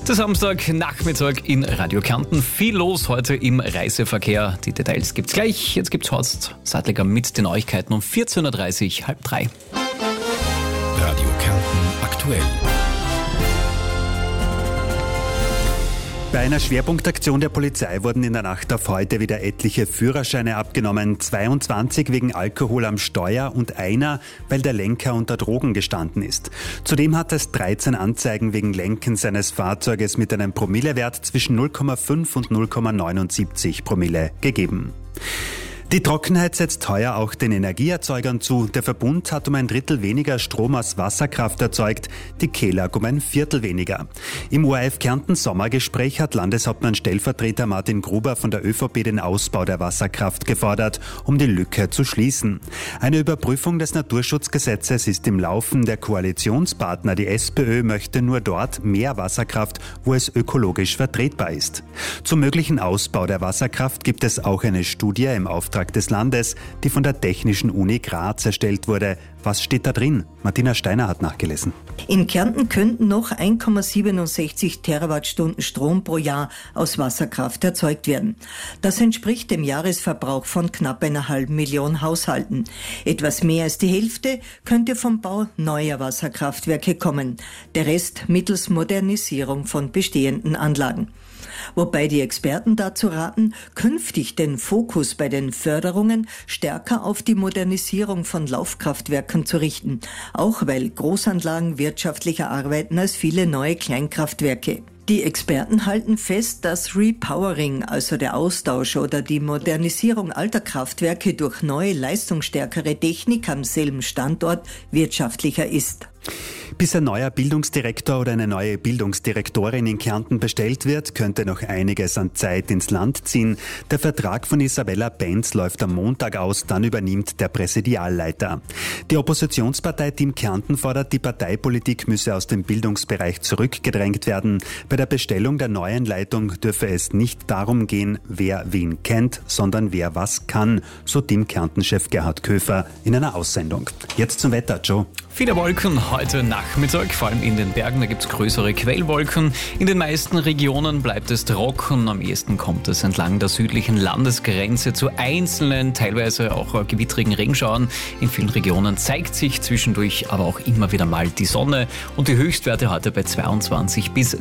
Der Samstagnachmittag in Radio Kärnten. Viel los heute im Reiseverkehr. Die Details gibt's gleich. Jetzt gibt's Horst Sattliger mit den Neuigkeiten um 14.30 Uhr, halb drei. Radio Kärnten aktuell. Bei einer Schwerpunktaktion der Polizei wurden in der Nacht auf heute wieder etliche Führerscheine abgenommen. 22 wegen Alkohol am Steuer und einer, weil der Lenker unter Drogen gestanden ist. Zudem hat es 13 Anzeigen wegen Lenkens seines Fahrzeuges mit einem Promillewert zwischen 0,5 und 0,79 Promille gegeben. Die Trockenheit setzt heuer auch den Energieerzeugern zu. Der Verbund hat um 1/3 weniger Strom aus Wasserkraft erzeugt, die KELAG um 1/4 weniger. Im ORF Kärnten Sommergespräch hat Landeshauptmann Stellvertreter Martin Gruber von der ÖVP den Ausbau der Wasserkraft gefordert, um die Lücke zu schließen. Eine Überprüfung des Naturschutzgesetzes ist im Laufen. Der Koalitionspartner, die SPÖ, möchte nur dort mehr Wasserkraft, wo es ökologisch vertretbar ist. Zum möglichen Ausbau der Wasserkraft gibt es auch eine Studie im Auftrag des Landes, die von der Technischen Uni Graz erstellt wurde. Was steht da drin? Martina Steiner hat nachgelesen. In Kärnten könnten noch 1,67 Terawattstunden Strom pro Jahr aus Wasserkraft erzeugt werden. Das entspricht dem Jahresverbrauch von knapp 1,5 Millionen Haushalten. Etwas mehr als die Hälfte könnte vom Bau neuer Wasserkraftwerke kommen. Der Rest mittels Modernisierung von bestehenden Anlagen. Wobei die Experten dazu raten, künftig den Fokus bei den Förderungen stärker auf die Modernisierung von Laufkraftwerken zu richten, auch weil Großanlagen wirtschaftlicher arbeiten als viele neue Kleinkraftwerke. Die Experten halten fest, dass Repowering, also der Austausch oder die Modernisierung alter Kraftwerke durch neue, leistungsstärkere Technik am selben Standort wirtschaftlicher ist. Bis ein neuer Bildungsdirektor oder eine neue Bildungsdirektorin in Kärnten bestellt wird, könnte noch einiges an Zeit ins Land ziehen. Der Vertrag von Isabella Benz läuft am Montag aus, dann übernimmt der Präsidialleiter. Die Oppositionspartei Team Kärnten fordert, die Parteipolitik müsse aus dem Bildungsbereich zurückgedrängt werden. Bei der Bestellung der neuen Leitung dürfe es nicht darum gehen, wer wen kennt, sondern wer was kann, so Team Kärnten-Chef Gerhard Köfer in einer Aussendung. Jetzt zum Wetter, Joe. Viele Wolken heute Nachmittag, vor allem in den Bergen, da gibt es größere Quellwolken. In den meisten Regionen bleibt es trocken. Am ehesten kommt es entlang der südlichen Landesgrenze zu einzelnen, teilweise auch gewittrigen Regenschauern. In vielen Regionen zeigt sich zwischendurch aber auch immer wieder mal die Sonne und die Höchstwerte heute bei 22 bis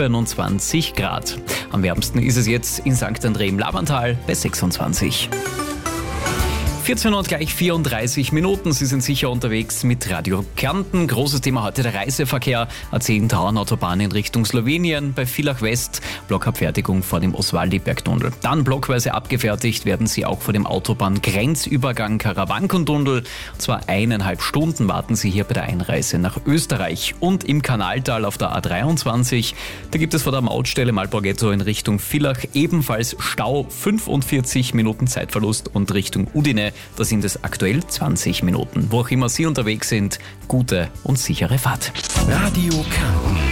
27 Grad. Am wärmsten ist es jetzt in St. André im Lavantal bei 26. 14 und gleich 34 Minuten. Sie sind sicher unterwegs mit Radio Kärnten. Großes Thema heute der Reiseverkehr. A10-Tauern-Autobahn in Richtung Slowenien. Bei Villach West Blockabfertigung vor dem Oswaldi-Bergtunnel. Dann blockweise abgefertigt werden sie auch vor dem Autobahn-Grenzübergang Karawanken-Tunnel. Und zwar 1,5 Stunden warten sie hier bei der Einreise nach Österreich. Und im Kanaltal auf der A23. Da gibt es vor der Mautstelle Malborghetto in Richtung Villach ebenfalls Stau. 45 Minuten Zeitverlust und Richtung Udine. Da sind es aktuell 20 Minuten. Wo auch immer Sie unterwegs sind, gute und sichere Fahrt. Radio Kärnten.